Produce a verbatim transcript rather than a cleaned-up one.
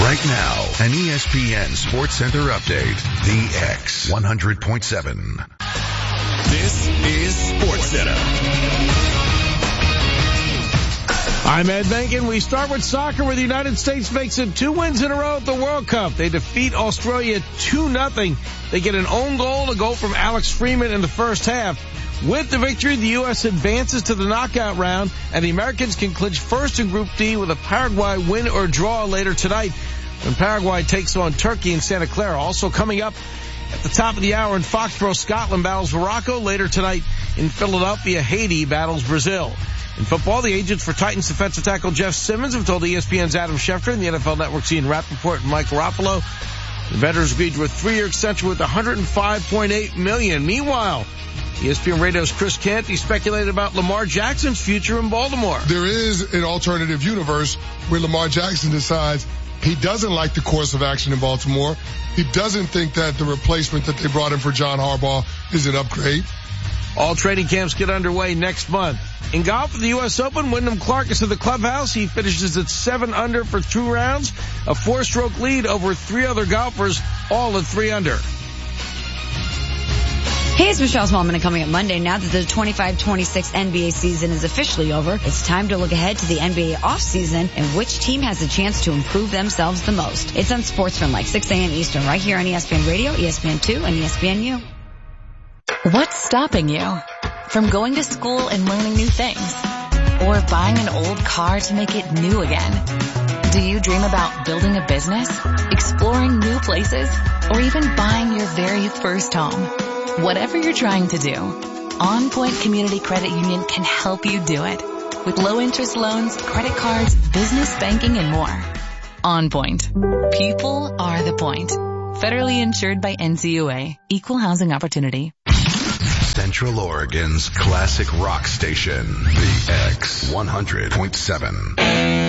Right now, an E S P N Sports Center update. The X one hundred point seven. This is Sports Center. I'm Ed Benkin. We start with soccer, where the United States makes it two wins in a row at the World Cup. They defeat Australia two nothing. They get an own goal, a goal from Alex Freeman in the first half. With the victory, the U S advances to the knockout round, and the Americans can clinch first in Group D with a Paraguay win or draw later tonight when Paraguay takes on Turkey in Santa Clara. Also coming up at the top of the hour in Foxborough, Scotland battles Morocco. Later tonight in Philadelphia, Haiti battles Brazil. In football, the agents for Titans defensive tackle Jeff Simmons have told E S P N's Adam Schefter and the N F L Network's Ian Rappaport and Mike Garoppolo the veterans agreed to a three-year extension with one hundred five point eight million dollars. Meanwhile, E S P N Radio's Chris Canty speculated about Lamar Jackson's future in Baltimore. There is an alternative universe where Lamar Jackson decides he doesn't like the course of action in Baltimore. He doesn't think that the replacement that they brought in for John Harbaugh is an upgrade. All training camps get underway next month. In golf, at the U S Open, Wyndham Clark is to the clubhouse. He finishes at seven under for two rounds, a four-stroke lead over three other golfers, all at three under. Hey, it's Michelle Smallman, and coming up Monday, now that the twenty-five twenty-six N B A season is officially over, it's time to look ahead to the N B A offseason and which team has a chance to improve themselves the most. It's on Sportsman, like six a.m. Eastern, right here on E S P N Radio, E S P N two, and E S P N U. What's stopping you from going to school and learning new things, or buying an old car to make it new again? Do you dream about building a business, exploring new places, or even buying your very first home? Whatever you're trying to do, On Point Community Credit Union can help you do it. With low interest loans, credit cards, business banking, and more. On Point. People are the point. Federally insured by N C U A. Equal housing opportunity. Central Oregon's classic rock station, The X one hundred point seven.